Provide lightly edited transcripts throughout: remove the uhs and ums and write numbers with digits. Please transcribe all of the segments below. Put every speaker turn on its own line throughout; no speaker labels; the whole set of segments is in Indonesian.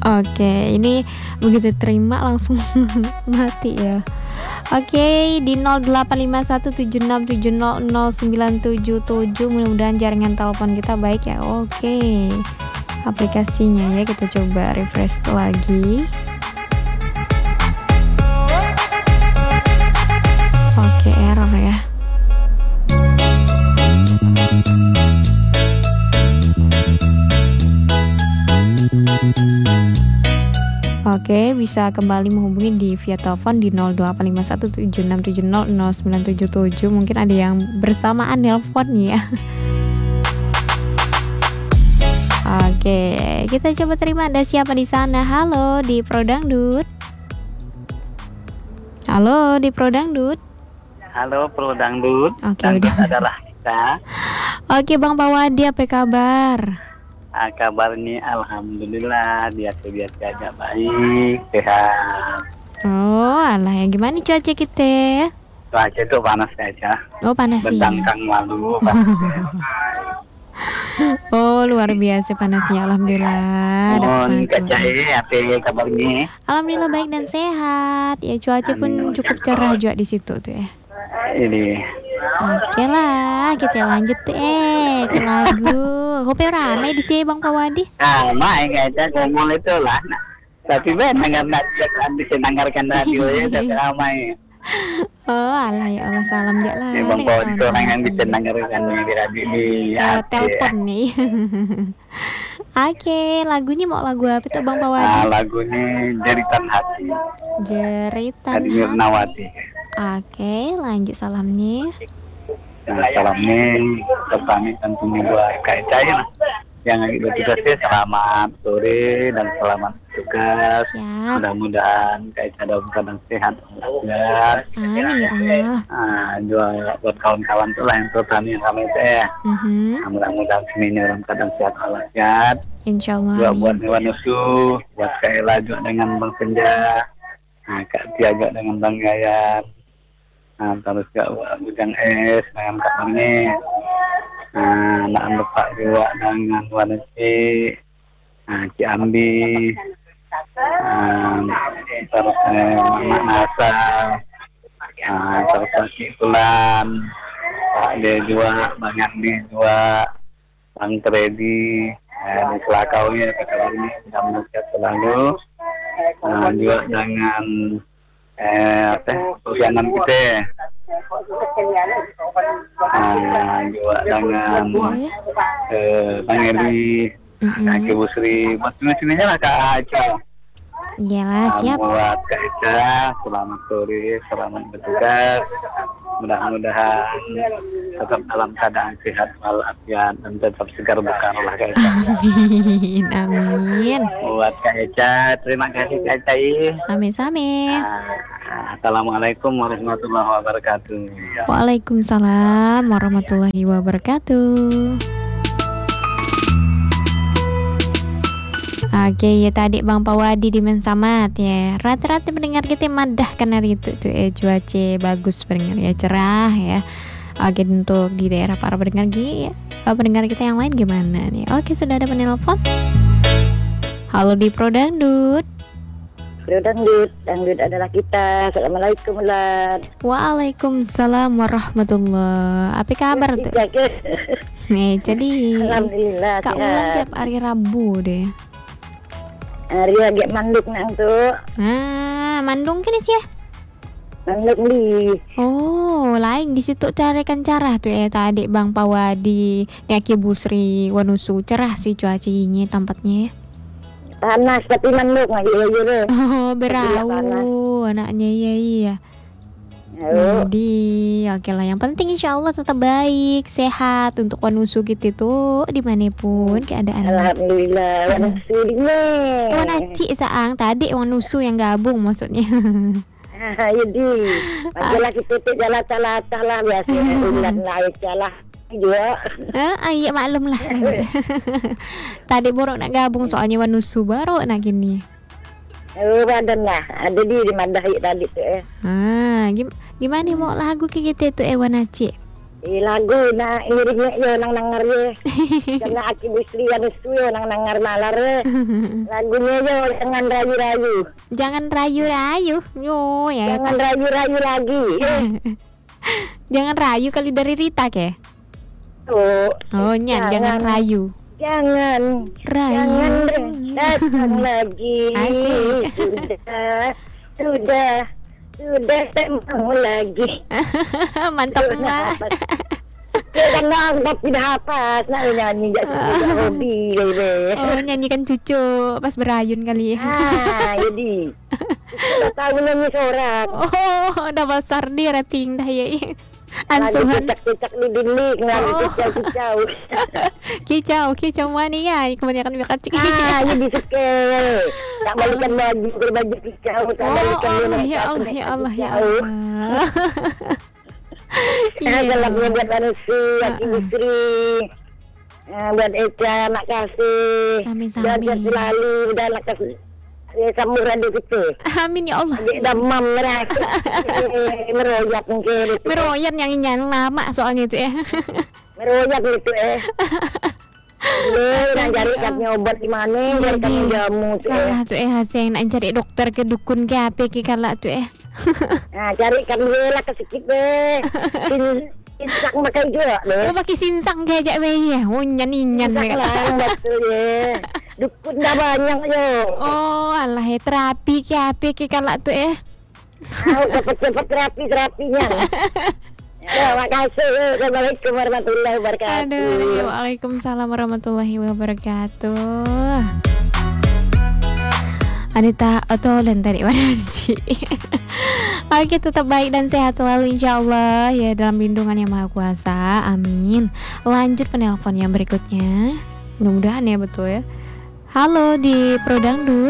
Oke, ini begitu terima langsung mati ya. Oke, di 085176700977. Mudah-mudahan jaringan telepon kita baik ya. Oke. Aplikasinya ya kita coba refresh lagi. Oke, error ya. Oke, bisa kembali menghubungi di via telepon di 085176700977. Mungkin ada yang bersamaan nelpon ya. Oke, kita coba terima, ada siapa di sana? Halo di Prodangdut. Halo di Prodangdut.
Halo Prodangdut.
Oke,
Dangdut
udah.
adalah kita.
Oke, Bang Pawadi, apa kabar?
Kabarnya alhamdulillah biasa-biasa aja, baik, sehat.
Oh, alah ya, gimana cuaca kita?
Cuaca itu panas aja.
Oh, panas sih.
Berdangkang malu.
Oh, luar biasa panasnya, alhamdulillah.
Mohon
Dapat
kacai apa kabarnya?
alhamdulillah baik dan sehat. Ya, cuaca pun cukup cerah juga di situ tuh ya.
Ini
Oke lah, kita lanjut tuh ke lagu. Kopi rame di sini Bang Pawadi.
main aja ngomong itu lah. Tapi benar nggak bisa dengarkan radio ya, tapi ramai.
Oh, alah ya Allah, salam gak lah.
Bang Pawadi itu orang yang bisa dengarkan di radio di
telepon nih. Oke, lagunya mau lagu apa tuh Bang Pawadi?
Lagunya Jeritan Hati
Jeritan
dari
Hati.
Nirnawati.
Oke, lanjut salamnya.
Salamnya terpamit tentunya buat Kak Eca yang lagi bertugas ya. Selamat sore dan selamat bertugas.
Siap.
Mudah-mudahan Kak Eca dalam keadaan sehat walafiat.
Amin ya Allah.
Juga buat kawan-kawan tuh lah yang terutama yang kami teh. Mudah-mudahan semuanya dalam keadaan sehat walafiat.
Insya Allah.
Juga buat Dewan Nusu, buat Kak Ela juga dengan Bang Senja, Kak Tia juga dengan Bang Yayan. Terus juga Bujang Es dengan Kak Mangi, anak Bapak juga dengan Wanesi, Ciambi, terus Mak Nasa, terus Cik Tulan, ada juga Bang Andi juga, Bang Tredi, di Selakau ya, kakak ini sudah menasihat selalu, juga dengan perjalanan kita, juga dengan Bang Edi, Kak Busri, buat sini lah Kak Aca.
Iyalah, siap.
Buat Kak Aca, selamat sore, selamat bertugas. Mudah-mudahan tetap dalam keadaan sehat walafiat dan tetap segar bekal lah Kak Aca.
Amin, amin.
Buat Kak Aca, terima kasih Kak Aca.
Same-same.
Assalamualaikum warahmatullahi wabarakatuh.
Waalaikumsalam warahmatullahi wabarakatuh. Oke, ya tadi Bang Pawadi di Mensamat ya. Rata-rata pendengar kita madah karena itu tuh cuaca bagus pendengar ya, cerah ya. Oke, untuk di daerah para pendengar pendengar kita yang lain gimana nih? Oke, sudah ada penelpon. Halo di Prodangdut.
Prodangdut, dangdut adalah kita. Assalamualaikum Ulan.
Waalaikumsalam warahmatullahi. Apa kabar tuh? Nih, jadi
Alhamdulillah
Kak Ulan
sehat.
tiap hari Rabu deh.
Hari lagi manduk nang tu.
Mandung kini sih ya.
Manduk li.
Oh, lain di situ carikan cerah tuh tadi Bang Pawadi, Aki Busri, Wanusu cerah sih cuacanya tempatnya.
Panas tapi manduk lagi ya.
Oh, berau anaknya iya. Jadi oke lah, yang penting insya Allah tetap baik, sehat untuk Wanusu gitu tuh dimanapun keadaan.
Alhamdulillah. Wanusu ini.
Wanaci saang tadi Wanusu yang gabung maksudnya.
Jadi, majalah kita jalan salah biasa. Ulan lain salah juga.
Iya maklum lah. Tadi borok nak gabung soalnya Wanusu baru nak gini.
Badan lah. Ada di mandahi tadi tu.
Gimana mau lagu kita itu Wanaci?
lagu na ngirignya yo nang nangar ye. Karena aki busli anu yo nang nangar malar ye. Lagunya yo jangan rayu-rayu.
Jangan rayu-rayu. Yo ya.
Jangan rayu-rayu lagi.
Jangan rayu kali dari Rita ke?
Oh,
Nyan, jangan rayu.
Jangan
Rayu.
datang lagi.
Asik.
Sudah tak mau lagi.
Mantap lah.
Kita nggak pindah apa, nah nyanyi jadi hobi, baby.
Oh, nyanyikan cucu pas berayun kali ya.
Jadi kita tahu nyanyi sorak.
Oh, udah besar dia rating dah ya.
Lagi
Ansuhan.
cicak-cicak di dinding, lagi kicau-kicau.
Kicau mana ya? Kebanyakan biar kacik.
Ini suka. Tak balikan baju, berbaju kicau. Tak balikan
Allah, ya Allah, ya Allah, ya Allah.
Dalam buat manusia, Aki Busri, buat Eca, makasih.
Sami-sami.
Jaga selalu, dan makasih. Sambung radio kita.
Amin ya Allah.
Adik damam merasa. Meroyak mungkin.
Meroyan yang lama soalnya itu ya.
Meroyak itu Nak cari katanya obat di mana, cari katanya jamu tu
Kalah tu hasil nak cari dokter ke dukun ke apa ke kalah tu
Nah, cari katanya lah kesikit Sinsak makan juga
Oh pakai sinsang ke ajak bayi ya. Oh nyan-nyan
Sinsak lah betul ya. Dukun dah banyak yo.
Oh alah terapi ke apa ke kalah tu
Cepat-cepat terapinya. Ya, makasih. Assalamualaikum warahmatullahi wabarakatuh.
Aduh, waalaikumsalam warahmatullahi wabarakatuh. Anita atau tadi Wanaji. Oke, tetap baik dan sehat selalu insyaallah ya dalam lindungan yang maha kuasa. Amin. Lanjut penelpon yang berikutnya. Mudah-mudahan ya betul ya. Halo di Pro Dangdut.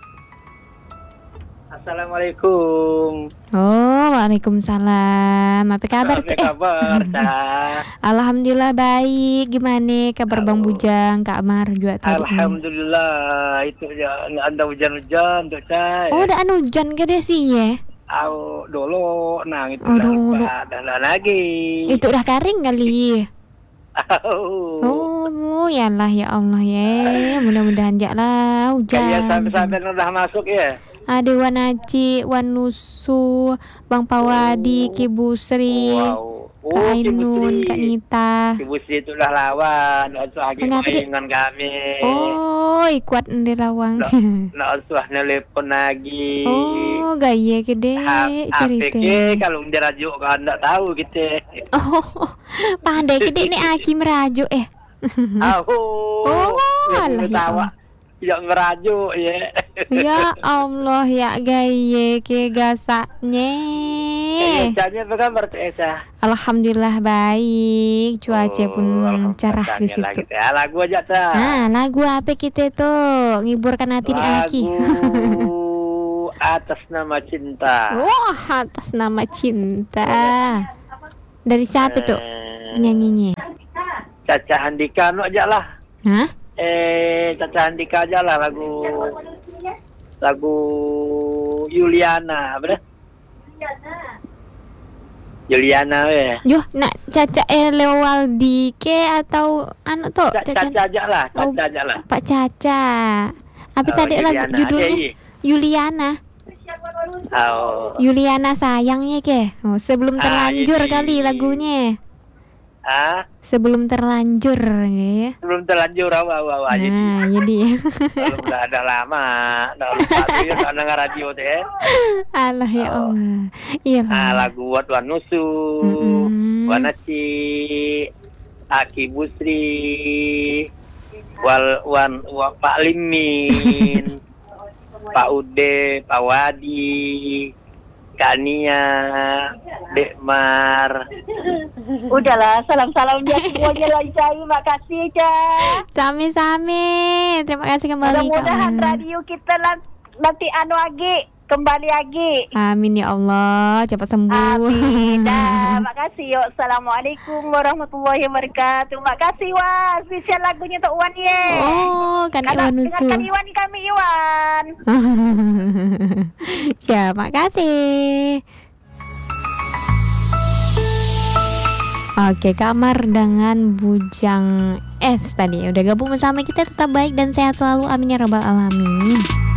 Assalamualaikum.
Oh, waalaikumsalam. Apa kabar?
Apa kabar, Cah?
Alhamdulillah baik. Gimana kabar Bang Bujang, Kak Amar juga tadi?
Alhamdulillah. Itu ya ada hujan-hujan tuh, Cah.
Oh, ada hujan ke deh sih ya?
Dulu nang itu
Oh, dulu.
dan lagi.
Itu udah kering kali.
Oh.
Oh, ya Allah ya Allah ya. Mudah-mudahan aja lah hujan.
Ya sampai-sampai udah masuk ya.
Ada Wanaci, Wanusu, Bang Pawadi, Ki Busri,
Wow.
Kak Ainun, Kak Nita.
Ibu Sri itu lah lawan, usah lagi
Kenapa, Dik?
dengan kami.
Oh, kuat di lawang.
Nak usah nelpon lagi.
Oh, gaya gede cerita.
APK kalau dirajuk kan tak tahu kita.
Oh, pandai gede nih Aki merajuk Oh, alah ya Allah.
Yang ngerajuk ya.
Ya Allah ya gaya ke gasaknya.
Ecanya apa kabar Esa?
Alhamdulillah baik, cuaca pun cerah di situ.
Ya, lagu aja Cah.
Nah, lagu apa kita tuh ngiburkan hati nih Aki?
Lagu Atas Nama Cinta.
Wah, atas nama cinta. Dari siapa tuh nyanyinya?
Caca Handika no aja lah.
Hah?
Caca Handika aja lah lagu Yuliana, apa dah? Juliana weh.
Yo, nak Caca Lewaldi ke atau anu tuh?
Caca aja lah,
Oh,
Caca aja lah.
Pak Caca. Apa tadi lagu
Juliana,
judulnya?
ada,
Yuliana.
Oh.
Yuliana sayangnya ke? Oh, sebelum terlanjur
ini.
kali lagunya.
Ah,
Sebelum terlanjur ya.
belum terlanjur awal aja.
Nah, jadi
Belum udah ada lama. Dah lupa tuh ya tak dengar radio teh.
Allah ya Allah. Iya.
Lagu buat Wanusu, Wanaci, Aki Busri, Pak Limin, Pak Ude, Pak Wadi, Kania, Dekmar.
Udahlah, salam-salam dia semuanya lagi cari. Makasih, Cah.
Sami-sami. Terima kasih kembali.
Mudah-mudahan
Kak.
radio kita nanti kembali lagi.
Amin ya Allah, cepat sembuh.
Amin. Dah, makasih yuk. Assalamualaikum warahmatullahi wabarakatuh. Makasih Wan. Spesial lagunya untuk Wan ye.
Oh, kan Iwan Nusu.
Dengarkan Iwan kami Iwan.
Siap, makasih. Oke, Kamar dengan Bujang Es tadi udah gabung bersama kita, tetap baik dan sehat selalu, amin ya rabbal alamin.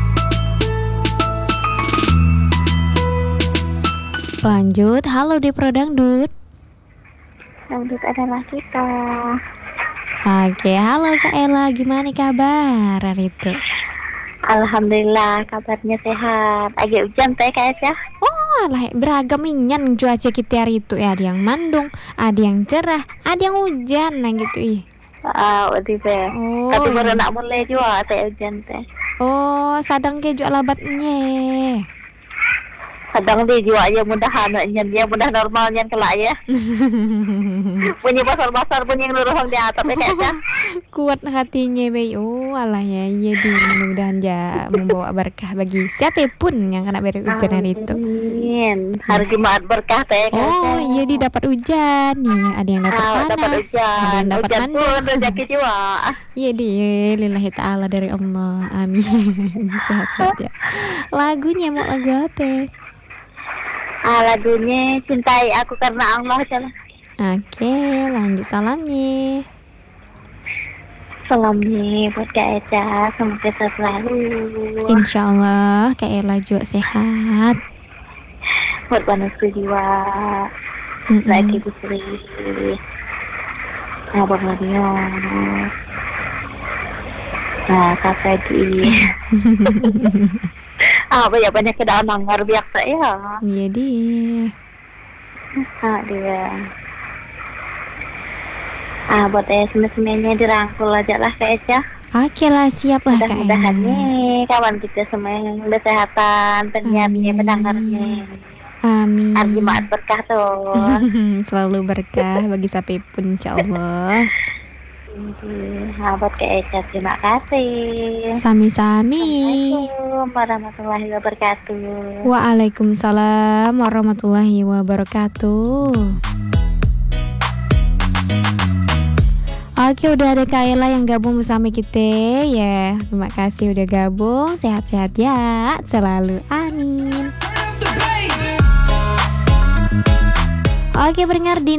Lanjut, halo di Prodangdut.
Dangdut adalah kita.
Oke, halo Kak Ella, gimana kabar hari itu?
Alhamdulillah kabarnya sehat. Agak hujan teh kayaknya.
Oh, lah beragam inyan cuaca kita hari itu ya, ada yang mendung, ada yang cerah, ada yang hujan, nah gitu ih.
Udah teh.
Oh,
Tapi baru nak mulai juga teh hujan teh.
oh, sadang ke jual labatnya.
Kadang dia juga aja mudahan dia mudah normalnya kelak ya. Bunyi basar-basar bunyi ngeluruh di atas ya kayaknya.
Kuat hatinya Bay. Oh alah ya, iya di mudah-mudahan ya membawa berkah bagi siapapun yang kena beri hujan hari itu.
Amin. Hari Jumat berkah teh.
Oh iya, di dapat hujan nih, ada yang dapat panas,
dapat
ada
hujan.
yang dapat
Hujan
mendung.
pun rezeki juga.
Iya di lillahi ta'ala dari Allah, amin. Sehat-sehat ya. Lagunya mau lagu apa?
Lagunya Cintai Aku Karena Allah aja lah.
Oke, lanjut salamnya.
Salamnya buat Kak Eca, semoga sehat selalu.
Insya Allah Kak Ella juga sehat.
Buat panasku jiwa. Lagi Busri. Abang Mario. Nah, Kak Fedi. Banyak kedaan nanggar biasa ya.
Iya di.
Dia. Buat semuanya dirangkul aja lah Kak Eca.
Oke lah, siap lah Kak
Mudah-mudahan
Ella.
nih kawan kita semua yang kesehatan, penyiarnya,
Amin.
pendengarnya.
Amin.
Hari Jumat berkah tuh.
Selalu berkah bagi siapapun insya Allah.
Buat Kak Eca, terima kasih.
Sami-sami.
Assalamualaikum warahmatullahi wabarakatuh.
Waalaikumsalam warahmatullahi wabarakatuh. Oke, udah ada Kak Ella yang gabung bersama kita ya. Terima kasih udah gabung. Sehat-sehat ya selalu, amin. Oke, pendengar di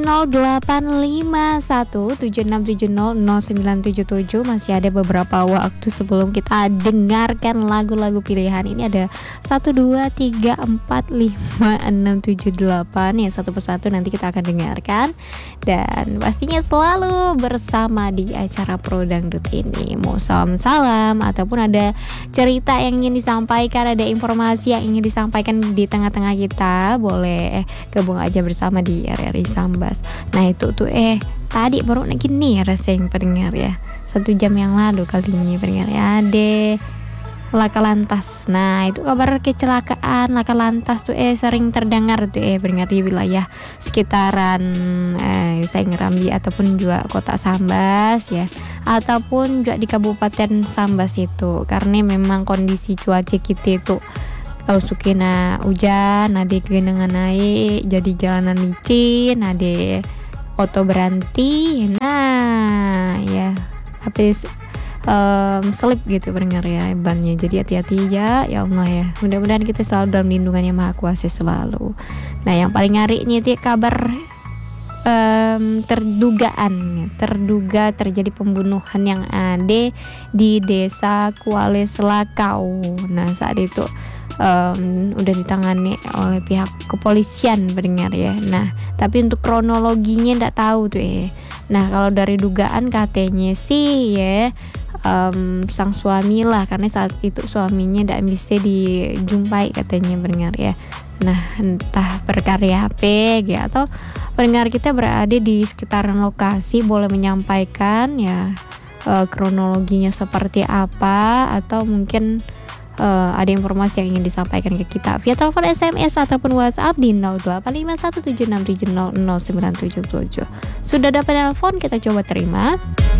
085176700977 masih ada beberapa waktu sebelum kita dengarkan lagu-lagu pilihan. Ini ada 1, 2, 3, 4, 5, 6, 7, 8 yang satu persatu nanti kita akan dengarkan. Dan pastinya selalu bersama di acara Pro Dangdut ini. Mau salam-salam ataupun ada cerita yang ingin disampaikan, ada informasi yang ingin disampaikan di tengah-tengah kita, boleh gabung aja bersama di RRI Sambas. Nah itu tuh tadi baru gini rasa yang pendengar ya, 1 jam yang lalu kali ini pendengar ya, ada laka lantas. Nah itu kabar kecelakaan laka lantas tuh sering terdengar tuh pendengar di wilayah sekitaran Saingrambi ataupun juga kota Sambas ya, ataupun juga di Kabupaten Sambas itu, karena memang kondisi cuaca kita itu sukina hujan, ada genangan naik, jadi jalanan licin, ada auto berhenti, nah ya habis selip gitu pendengar ya bannya, jadi hati-hati ya Allah ya, mudah-mudahan kita selalu dalam lindungannya Maha Kuasa selalu. Nah yang paling ngarinya itu kabar terduga terjadi pembunuhan yang ada di desa Kuala Selakau. Nah saat itu udah ditangani oleh pihak kepolisian pendengar ya. Nah tapi untuk kronologinya nggak tahu tuh Nah kalau dari dugaan katanya sih ya sang suami lah, karena saat itu suaminya nggak bisa dijumpai katanya pendengar ya. Nah entah perkara HP ya, atau pendengar kita berada di sekitaran lokasi boleh menyampaikan ya kronologinya seperti apa, atau mungkin ada informasi yang ingin disampaikan ke kita via telepon, SMS ataupun WhatsApp di 085176700977. Sudah dapat telepon, kita coba terima.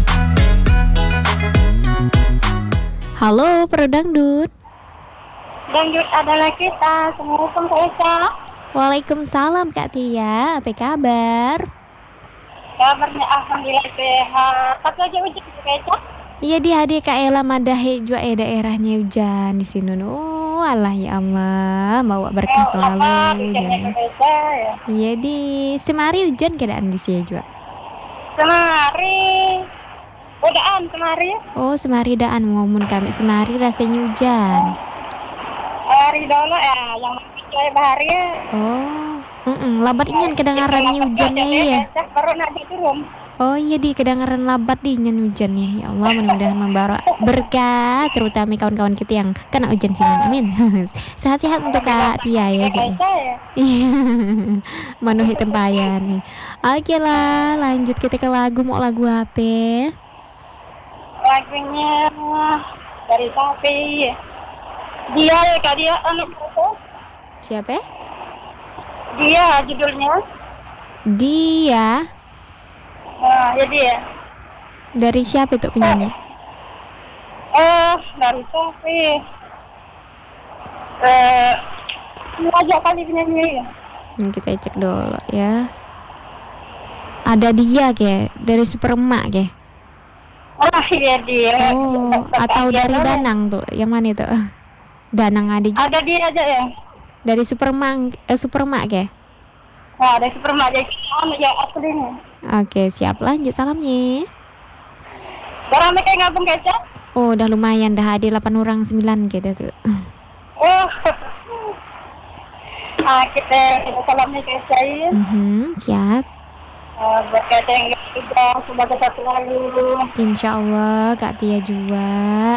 Halo Pro Dangdut.
Dangdut adalah kita. Assalamualaikum Kak Eca.
Waalaikumsalam Kak Tia, apa kabar?
Kabarnya alhamdulillah sehat. Tapi aja hujan Kak Eca.
Iya di hadir Kak Ella madahi juga daerahnya hujan di sini. Oh Allah ya Allah, bawa berkah selalu hujannya. Iya di semari hujan keadaan di sini juga.
Semari. Udaan semari.
Oh, Semari daan momen kami Semari rasanya hujan.
Hari dulu ya, yang saya bahari ya.
Oh, labat inyan kedengarannya hujannya ya.
Baru nak turun.
Oh iya di kedengaran labat di nyan hujannya. Ya Allah, mudah-mudahan membawa berkah terutama kawan-kawan kita yang kena hujan sini. Amin. Sehat-sehat untuk Kak Tia ya. Iya. Menuhi tempayan nih. Oke lah, lanjut kita ke lagu. Mau lagu apa?
Lagunya dari Sapi. Dia ya Kak, dia anak itu.
Siapa?
Dia judulnya.
Dia.
Nah, ya dia.
Dari siapa itu penyanyi?
Dari Sapi. Ngajak kali penyanyi.
Kita cek dulu ya. Ada dia ke dari Supermak ke?
Oh iya dia.
Oh, atau dari Danang tuh? Yang mana itu? Danang ada.
Ada dia aja ya.
Dari Supermak ke?
Nah, dari Supermak jadi ya aslinya.
Oke, siap lanjut salamnya.
Barang mereka ngabung kecap.
Oh, udah lumayan dah ada 8 orang 9 gitu tuh.
Oh. Kita salamnya ke saya.
Siap.
Buat kata yang juga sebagai satu lagu.
Insya Allah Kak Tia juga.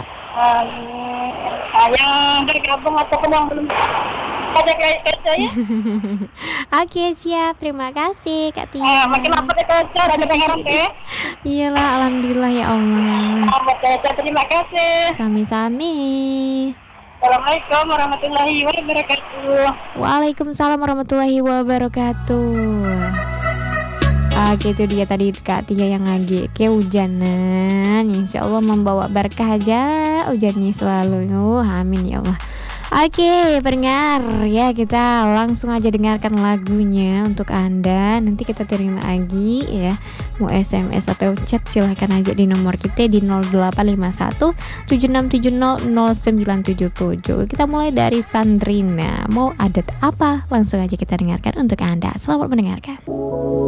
Yang bergabung ataupun yang belum ada kayak saya.
Oke siap, terima kasih Kak Tia.
Makin apa kita ada dengar ya.
Iyalah, alhamdulillah ya Allah.
Buat saya terima kasih.
Sami-sami.
Assalamualaikum warahmatullahi wabarakatuh.
Waalaikumsalam warahmatullahi wabarakatuh. Itu dia tadi Kak Tia yang lagi kehujanan. Insya Allah membawa berkah aja hujannya selalu. Amin ya Allah. Oke, pendengar ya, kita langsung aja dengarkan lagunya untuk Anda. Nanti kita terima lagi ya. Mau SMS atau chat silahkan aja di nomor kita di 0851 7670 0977. Kita mulai dari Sandrina. Mau adat apa? Langsung aja kita dengarkan untuk Anda. Selamat mendengarkan.